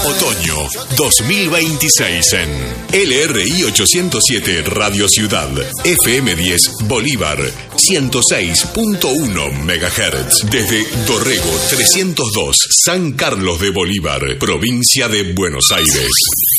Otoño 2026 en LRI 807 Radio Ciudad, FM 10 Bolívar, 106.1 MHz. Desde Dorrego 302, San Carlos de Bolívar, provincia de Buenos Aires.